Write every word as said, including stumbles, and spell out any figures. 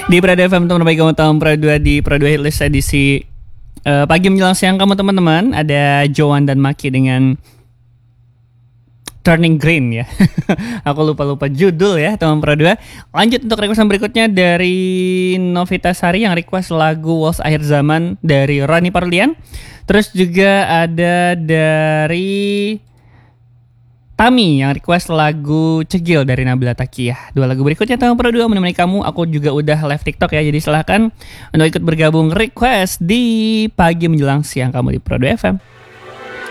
Di Prado F M teman baik kamu tahun Prado dua di Prado Hitlist edisi uh, pagi menjelang siang kamu teman-teman. Ada Joan dan Maki dengan Turning Green ya. Aku lupa-lupa judul ya teman Prado dua. Lanjut untuk requestan berikutnya dari Novita Sari yang request lagu Waltz Akhir Zaman dari Rani Parlian. Terus juga ada dari Tami yang request lagu Cegil dari Nabila Takiyah. Dua lagu berikutnya tahun Pro dua menemani kamu. Aku juga udah live TikTok ya. Jadi silahkan untuk ikut bergabung request di pagi menjelang siang kamu di Pro dua F M.